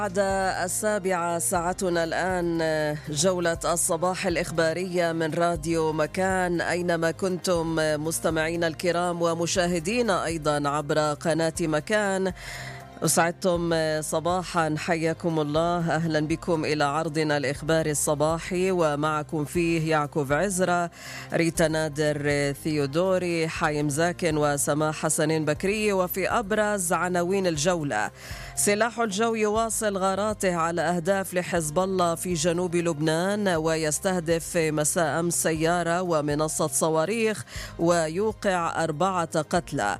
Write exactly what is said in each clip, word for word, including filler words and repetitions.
بعد السابعة ساعتنا الآن جولة الصباح الإخبارية من راديو مكان أينما كنتم مستمعين الكرام ومشاهدين أيضا عبر قناة مكان. أسعدتم صباحا، حياكم الله، أهلا بكم إلى عرضنا الإخباري الصباحي، ومعكم فيه يعقوب عزرا، ريتا نادر ثيودوري، حايم زاكن وسماح حسنين بكري. وفي أبرز عناوين الجولة: سلاح الجو يواصل غاراته على أهداف لحزب الله في جنوب لبنان، ويستهدف مساء أمس سيارة ومنصة صواريخ ويوقع أربعة قتلى.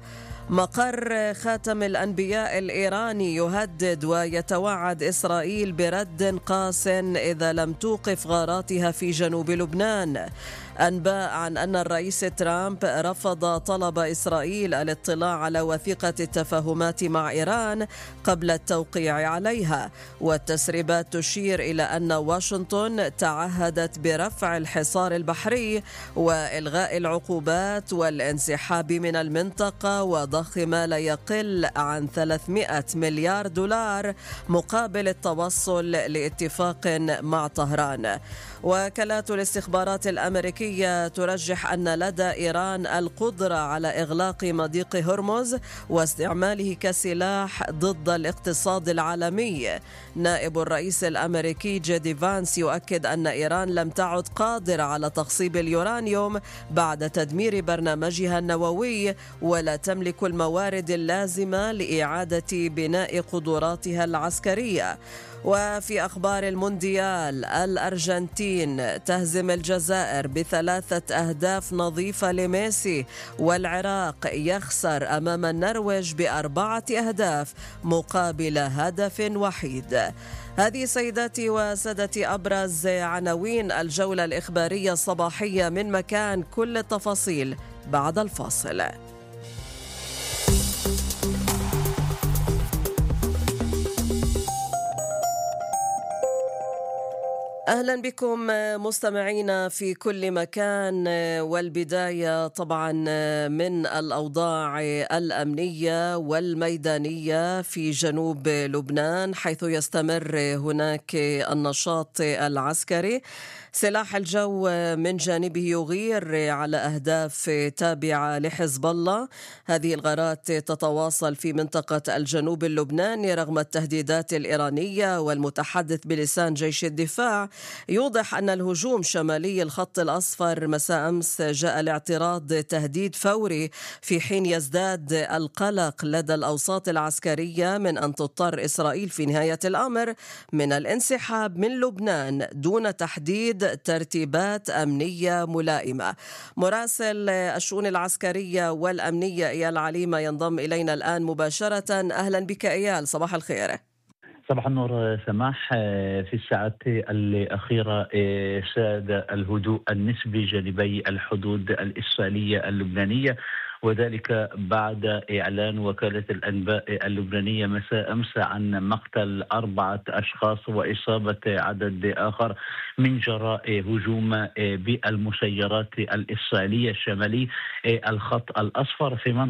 مقر خاتم الأنبياء الإيراني يهدد ويتوعد إسرائيل برد قاس إذا لم توقف غاراتها في جنوب لبنان. أنباء عن أن الرئيس ترامب رفض طلب إسرائيل الاطلاع على وثيقة التفاهمات مع إيران قبل التوقيع عليها. والتسريبات تشير إلى أن واشنطن تعهدت برفع الحصار البحري وإلغاء العقوبات والانسحاب من المنطقة وضخ ما لا يقل عن ثلاثمائة مليار دولار مقابل التوصل لاتفاق مع طهران. وكالات الاستخبارات الأمريكية ترجح أن لدى إيران القدرة على إغلاق مضيق هرمز واستعماله كسلاح ضد الاقتصاد العالمي. نائب الرئيس الأمريكي جيدي فانس يؤكد أن إيران لم تعد قادرة على تخصيب اليورانيوم بعد تدمير برنامجها النووي، ولا تملك الموارد اللازمة لإعادة بناء قدراتها العسكرية. وفي أخبار المونديال: الأرجنتين تهزم الجزائر بثلاثة أهداف نظيفة لميسي، والعراق يخسر أمام النرويج بأربعة أهداف مقابل هدف وحيد. هذه سيداتي وسادتي أبرز عناوين الجولة الإخبارية الصباحية من مكان، كل التفاصيل بعد الفاصل. أهلا بكم مستمعينا في كل مكان. والبداية طبعا من الأوضاع الأمنية والميدانية في جنوب لبنان، حيث يستمر هناك النشاط العسكري. سلاح الجو من جانبه يغير على أهداف تابعة لحزب الله. هذه الغارات تتواصل في منطقة الجنوب اللبناني رغم التهديدات الإيرانية. والمتحدث بلسان جيش الدفاع يوضح أن الهجوم شمالي الخط الأصفر مساء أمس جاء لاعتراض تهديد فوري، في حين يزداد القلق لدى الأوساط العسكرية من أن تضطر إسرائيل في نهاية الأمر من الانسحاب من لبنان دون تحديد ترتيبات أمنية ملائمة. مراسل الشؤون العسكرية والأمنية إيال عليمة ينضم إلينا الآن مباشرة. أهلا بك إيال، صباح الخير. صباح النور سماح. في الساعات الأخيرة ساد الهدوء النسبي جانبي الحدود الإسرائيلية اللبنانية، وذلك بعد إعلان وكالة الأنباء اللبنانية مساء أمس عن مقتل أربعة أشخاص وإصابة عدد آخر من جراء هجوم بالمسيرات الإسرائيلية الشمالي الخط الأصفر في منطقة